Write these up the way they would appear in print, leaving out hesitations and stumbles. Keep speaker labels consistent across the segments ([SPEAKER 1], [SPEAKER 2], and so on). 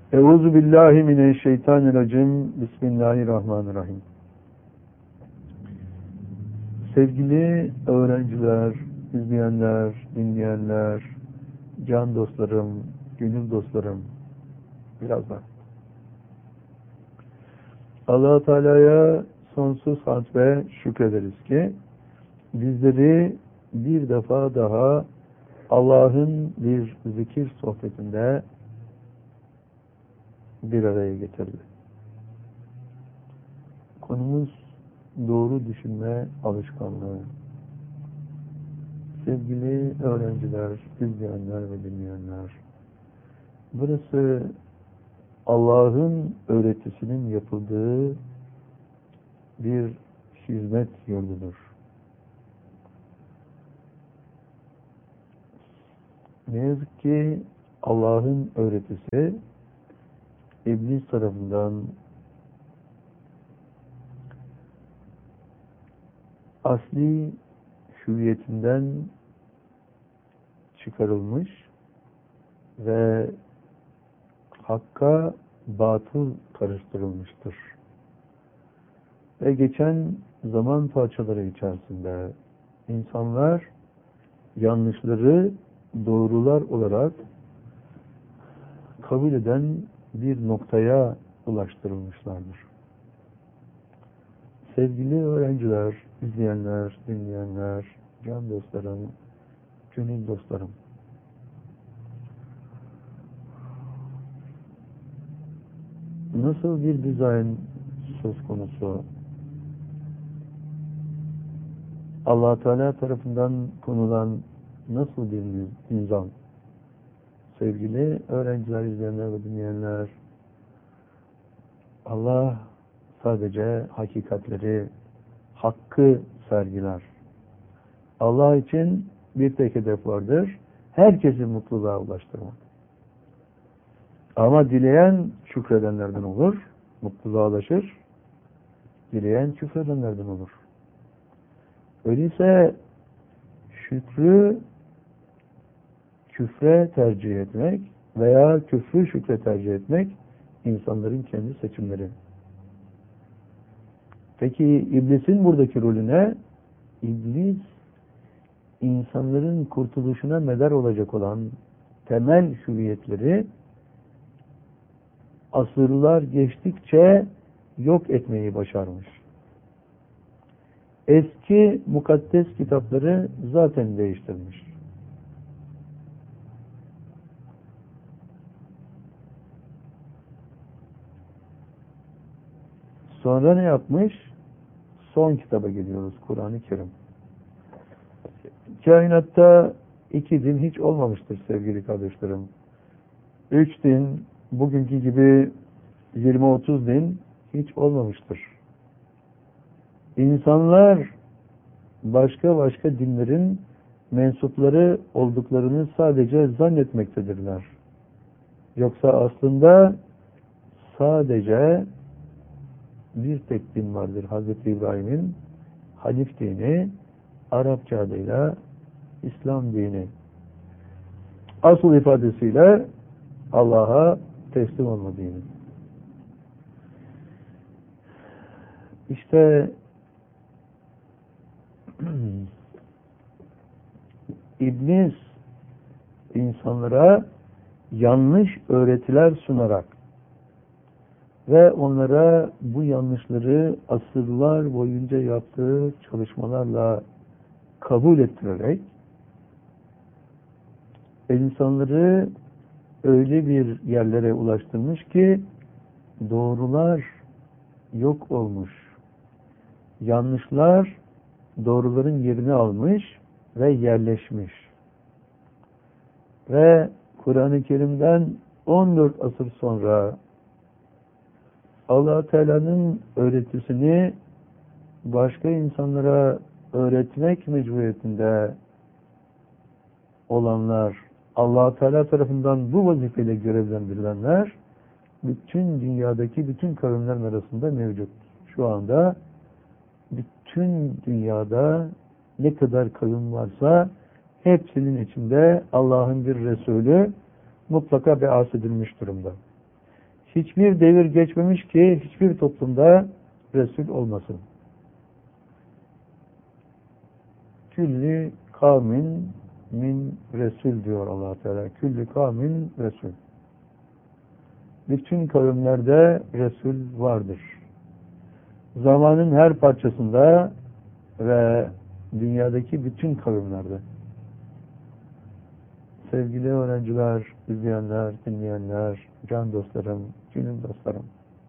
[SPEAKER 1] Euzu billahi mineşşeytanirracim. Bismillahirrahmanirrahim. Sevgili öğrenciler, izleyenler, dinleyenler, can dostlarım, gönül dostlarım, birazdan. Allah-u Teala'ya sonsuz hamd ve şükrederiz ki bizleri bir defa daha Allah'ın bir zikir sohbetinde bir araya getirdi. Konumuz doğru düşünme alışkanlığı. Sevgili öğrenciler, izleyenler ve dinleyenler, burası Allah'ın öğretisinin yapıldığı bir hizmet yurdudur. Ne yazık ki Allah'ın öğretisi İblis tarafından asli hüviyetinden çıkarılmış ve hakka batıl karıştırılmıştır. Ve geçen zaman parçaları içerisinde insanlar yanlışları doğrular olarak kabul eden bir noktaya ulaştırılmışlardır. Sevgili öğrenciler, izleyenler, dinleyenler, can dostlarım, gönül dostlarım. Nasıl bir dizayn söz konusu? Allah Teala tarafından konulan nasıl bir nizam? Sevgili öğrenciler, izleyenler ve dinleyenler, Allah sadece hakikatleri, hakkı sergiler. Allah için bir tek hedef vardır. Herkesi mutluluğa ulaştırmak. Ama dileyen şükredenlerden olur, mutluluğa ulaşır. Dileyen küfredenlerden olur. Öyleyse şükrü küfre tercih etmek veya küfrü şükre tercih etmek insanların kendi seçimleri. Peki iblisin buradaki rolü ne? İblis insanların kurtuluşuna medar olacak olan temel hüviyetleri asırlar geçtikçe yok etmeyi başarmış. Eski mukaddes kitapları zaten değiştirmiş. Sonra ne yapmış? Son kitaba geliyoruz, Kur'an-ı Kerim. Kainatta 2 din hiç olmamıştır sevgili kardeşlerim. 3 din, bugünkü gibi 20-30 din hiç olmamıştır. İnsanlar başka dinlerin mensupları olduklarını sadece zannetmektedirler. Yoksa aslında sadece bir tek din vardır. Hazreti İbrahim'in Hanif dini, Arapça adıyla İslam dini. Asıl ifadesiyle Allah'a teslim olma dini. İşte İblis insanlara yanlış öğretiler sunarak ve onlara bu yanlışları asırlar boyunca yaptığı çalışmalarla kabul ettirerek insanları öyle bir yerlere ulaştırmış ki doğrular yok olmuş. Yanlışlar doğruların yerini almış ve yerleşmiş. Ve Kur'an-ı Kerim'den 14 asır sonra Allah Teala'nın öğretisini başka insanlara öğretmek mecburiyetinde olanlar, Allah Teala tarafından bu vazifeyle görevlendirilenler bütün dünyadaki bütün kavimlerin arasında mevcut. Şu anda bütün dünyada ne kadar kavim varsa hepsinin içinde Allah'ın bir Resulü mutlaka beas edilmiş durumda. hiçbir devir geçmemiş ki hiçbir toplumda Resul olmasın. Külli kavmin min Resul diyor Allah Teala. Külli kavmin Resul. Bütün kavimlerde Resul vardır. Zamanın her parçasında ve dünyadaki bütün kavimlerde. Sevgili öğrenciler, izleyenler, dinleyenler, can dostlarım, gönül dostlarım.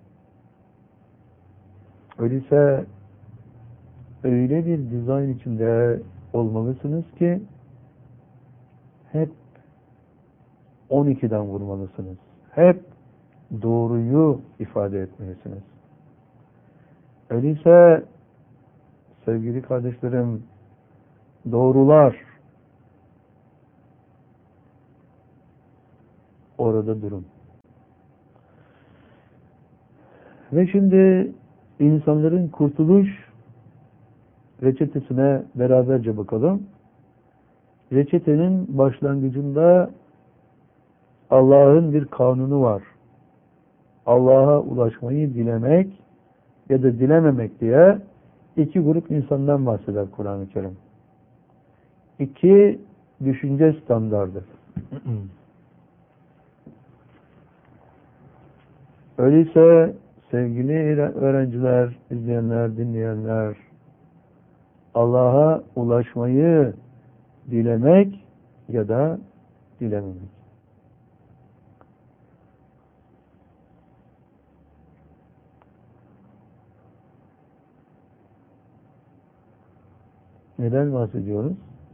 [SPEAKER 1] Öyleyse öyle bir dizayn içinde olmalısınız ki hep 12'den vurmalısınız. Hep doğruyu ifade etmelisiniz. Öyleyse sevgili kardeşlerim, doğrular orada durun. Ve şimdi insanların kurtuluş reçetesine beraberce bakalım. Reçetenin başlangıcında Allah'ın bir kanunu var. Allah'a ulaşmayı dilemek ya da dilememek diye iki grup insandan bahseder Kur'an-ı Kerim. İki düşünce standardı. Öyleyse sevgili öğrenciler, izleyenler, dinleyenler, Allah'a ulaşmayı dilemek ya da dilememek. Neden bahsediyoruz?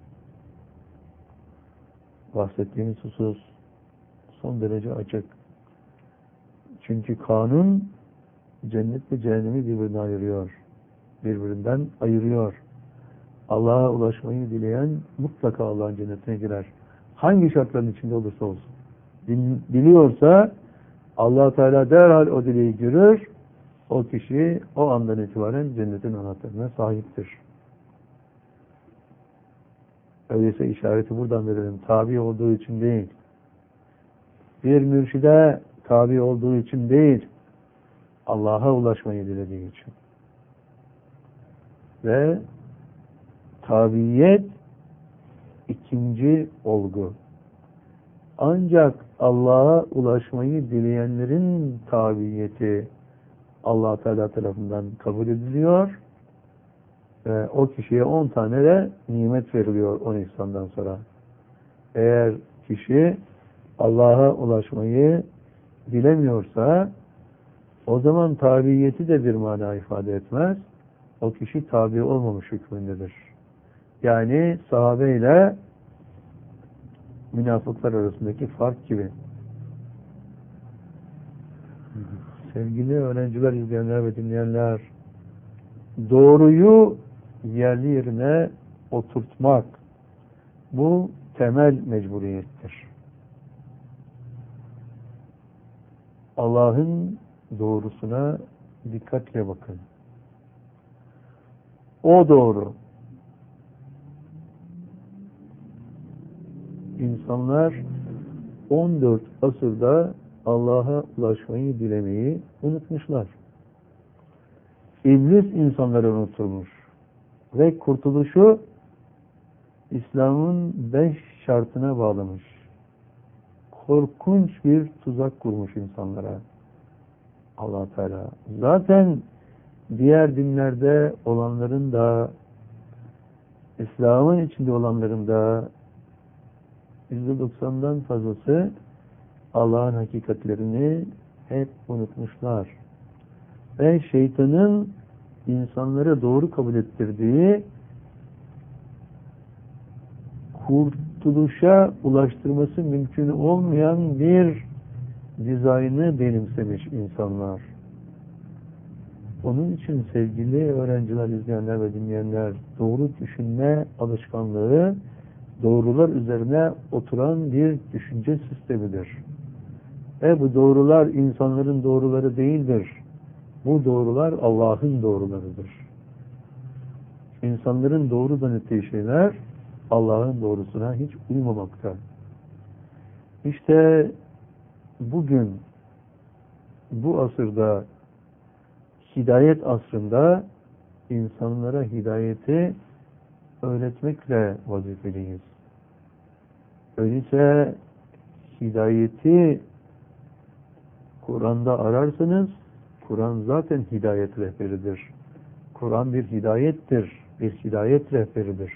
[SPEAKER 1] Bahsettiğimiz husus son derece açık. Çünkü kanun cennet ve cehennemi birbirinden ayırıyor. Birbirinden ayırıyor. Allah'a ulaşmayı dileyen mutlaka Allah'ın cennetine girer. Hangi şartların içinde olursa olsun. Diliyorsa Allah Teala derhal o dileği görür. O kişi o andan itibaren cennetin anahtarına sahiptir. Öyleyse işareti buradan verelim. Tabi olduğu için değil. Bir mürşide tabi olduğu için değil. Allah'a ulaşmayı dilediği için. Ve tabiyet ikinci olgu. Ancak Allah'a ulaşmayı dileyenlerin tabiyeti Allah Teala tarafından kabul ediliyor ve o kişiye 10 tane de nimet veriliyor 10 ihsandan sonra. Eğer kişi Allah'a ulaşmayı dilemiyorsa o zaman tabiyeti de bir mana ifade etmez. O kişi tabi olmamış hükmündedir. Yani sahabe ile münafıklar arasındaki fark gibi. Sevgili öğrenciler, izleyenler ve dinleyenler, doğruyu yerli yerine oturtmak, bu temel mecburiyettir. Allah'ın doğrusuna dikkatle bakın. O doğru. İnsanlar 14 asırda Allah'a ulaşmayı dilemeyi unutmuşlar. İblis insanları unutturmuş. Ve kurtuluşu İslam'ın 5 şartına bağlamış. Korkunç bir tuzak kurmuş insanlara Allah Teala. Zaten diğer dinlerde olanların da İslam'ın içinde olanların da %90'dan fazlası Allah'ın hakikatlerini hep unutmuşlar. Ve şeytanın insanlara doğru kabul ettirdiği kurtuluşa ulaştırması mümkün olmayan bir dizaynı benimsemiş insanlar. Onun için sevgili öğrenciler, izleyenler ve dinleyenler, doğru düşünme alışkanlığı doğrular üzerine oturan bir düşünce sistemidir. Ve bu doğrular insanların doğruları değildir. Bu doğrular Allah'ın doğrularıdır. İnsanların doğru zannettiği şeyler Allah'ın doğrusuna hiç uymamakta. İşte bugün bu asırda, hidayet asrında insanlara hidayeti öğretmekle vazifeliyiz. Öyleyse hidayeti Kur'an'da ararsanız, Kur'an zaten hidayet rehberidir. Kur'an bir hidayettir, bir hidayet rehberidir.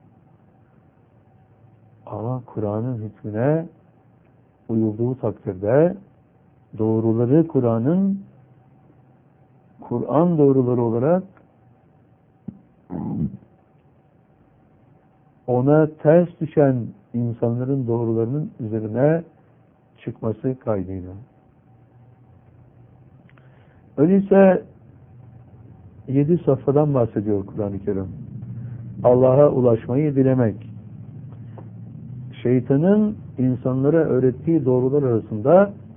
[SPEAKER 1] Ama Kur'an'ın hükmüne uyulduğu takdirde doğruları Kur'an doğruları olarak ona ters düşen insanların doğrularının üzerine çıkması kaydıyla. Öyleyse 7 safhadan bahsediyor Kur'an-ı Kerim. Allah'a ulaşmayı dilemek. Şeytanın insanlara öğrettiği doğrular arasında